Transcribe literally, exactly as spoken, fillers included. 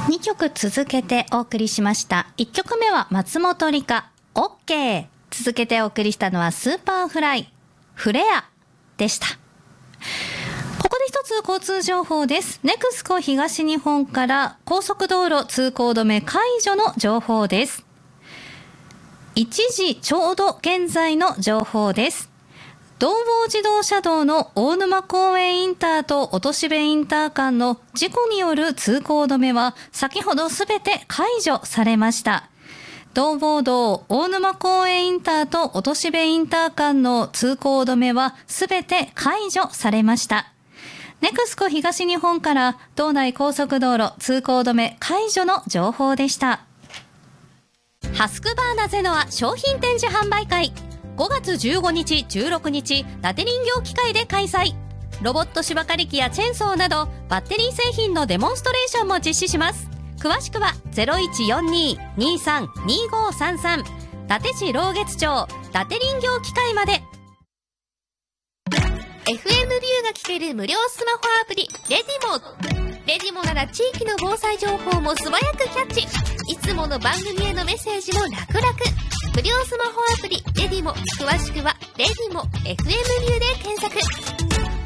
にきょく続けてお送りしました。いっきょくめは松本梨香 OK。 続けてお送りしたのはスーパーフライフレアでした。ここで一つ交通情報です。ネクスコ東日本から高速道路通行止め解除の情報です。いちじちょうど現在の情報です。道央自動車道の大沼公園インターと落渋インター間の事故による通行止めは先ほどすべて解除されました。道央道大沼公園インターと落渋インター間の通行止めはすべて解除されました。ネクスコ東日本から道内高速道路通行止め解除の情報でした。ハスクバーナゼノア商品展示販売会ごがつじゅうごにち、じゅうろくにち、伊達人形機械で開催。ロボット芝刈り機やチェーンソーなどバッテリー製品のデモンストレーションも実施します。詳しくは ゼロいちよんに にさん にごさんさん 伊達市老月町伊達人形機械まで。 エフエム ビューが聞ける無料スマホアプリレディモ。レディモなら地域の防災情報も素早くキャッチ。いつもの番組へのメッセージも楽々。無料スマホアプリレディモ。詳しくはレディモ エフエム ビューで検索。